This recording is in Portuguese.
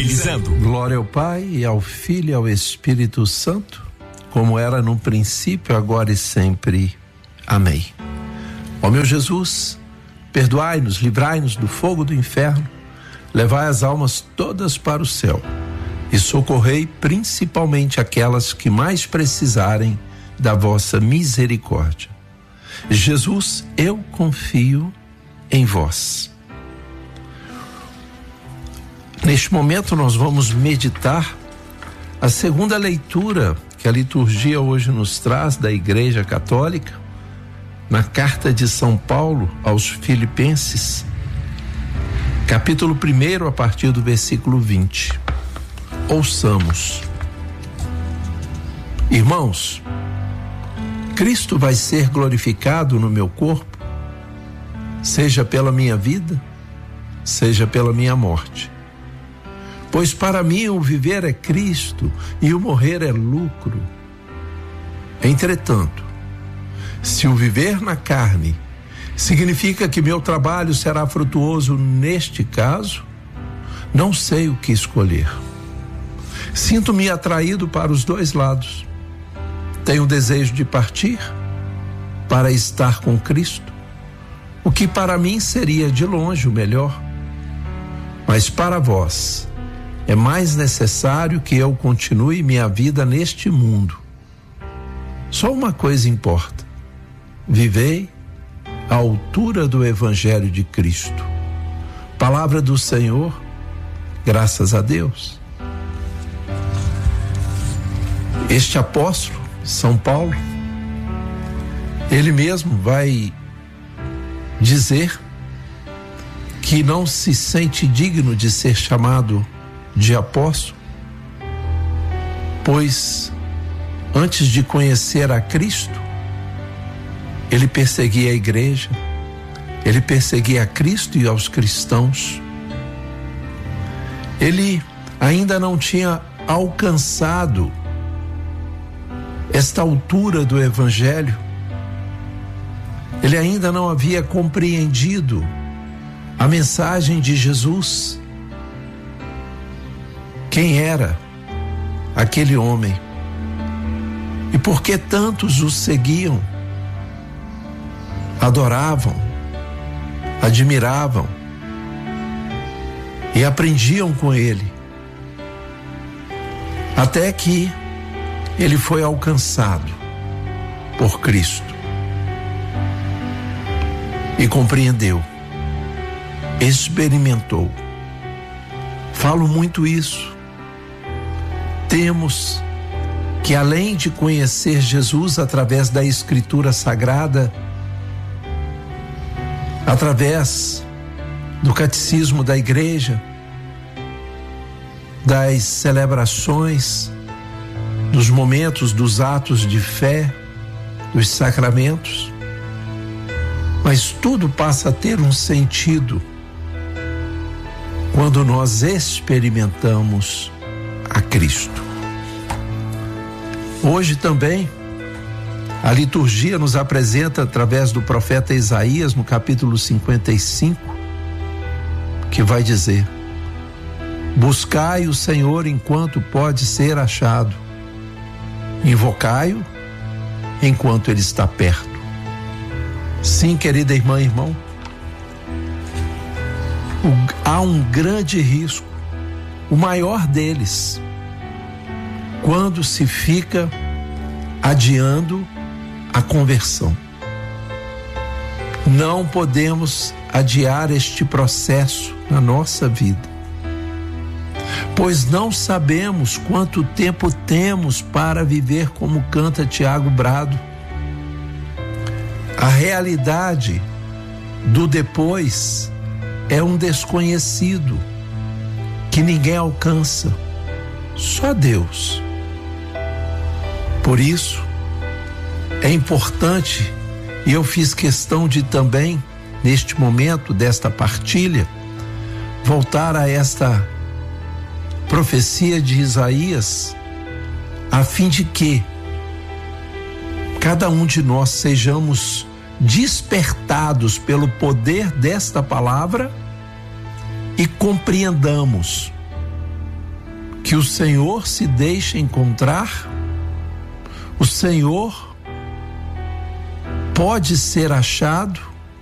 Glória ao Pai, e ao Filho e ao Espírito Santo, como era no princípio, agora e sempre. Amém. Ó meu Jesus, perdoai-nos, livrai-nos do fogo do inferno, levai as almas todas para o céu e socorrei principalmente aquelas que mais precisarem da vossa misericórdia. Jesus, eu confio em vós. Neste momento nós vamos meditar a segunda leitura que a liturgia hoje nos traz da Igreja Católica, na carta de São Paulo aos Filipenses, capítulo 1, a partir do versículo 20. Ouçamos. Irmãos, Cristo vai ser glorificado no meu corpo, seja pela minha vida, seja pela minha morte. Pois para mim o viver é Cristo e o morrer é lucro. Entretanto, se o viver na carne significa que meu trabalho será frutuoso neste caso, não sei o que escolher. Sinto-me atraído para os dois lados. Tenho desejo de partir para estar com Cristo, o que para mim seria de longe o melhor. Mas para vós é mais necessário que eu continue minha vida neste mundo. Só uma coisa importa: vivei à altura do Evangelho de Cristo. Palavra do Senhor, graças a Deus. Este apóstolo, São Paulo, ele mesmo vai dizer que não se sente digno de ser chamado de apóstolo, pois antes de conhecer a Cristo, ele perseguia a igreja, ele perseguia a Cristo e aos cristãos. Ele ainda não tinha alcançado esta altura do Evangelho, ele ainda não havia compreendido a mensagem de Jesus. Quem era aquele homem? E por que tantos o seguiam, adoravam, admiravam e aprendiam com ele? Até que ele foi alcançado por Cristo e compreendeu, experimentou. Falo muito isso. Temos que, além de conhecer Jesus através da Escritura Sagrada, através do catecismo da igreja, das celebrações, dos momentos, dos atos de fé, dos sacramentos, mas tudo passa a ter um sentido quando nós experimentamos a Cristo. Hoje também a liturgia nos apresenta através do profeta Isaías, no capítulo 55, que vai dizer: buscai o Senhor enquanto pode ser achado, invocai-o enquanto ele está perto. Sim, querida irmã e irmão, há um grande risco, o maior deles, quando se fica adiando a conversão. Não podemos adiar este processo na nossa vida, pois não sabemos quanto tempo temos para viver, como canta Tiago Brado. A realidade do depois é um desconhecido que ninguém alcança, só Deus. Por isso, é importante, e eu fiz questão de também, neste momento desta partilha, voltar a esta profecia de Isaías, a fim de que cada um de nós sejamos despertados pelo poder desta palavra e compreendamos que o Senhor se deixa encontrar, o Senhor pode ser achado